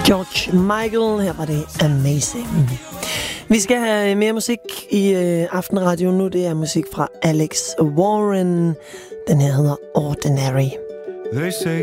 George Michael, her var det Amazing. Vi skal have mere musik i Aftenradio nu. Det er musik fra Alex Warren. Den her hedder Ordinary. They say